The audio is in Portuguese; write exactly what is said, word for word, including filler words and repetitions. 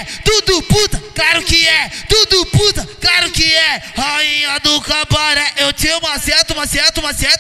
é, tudo puta, claro que é, tudo puta, claro que é. Rainha do cabaré, eu te maceto, maceto, maceto.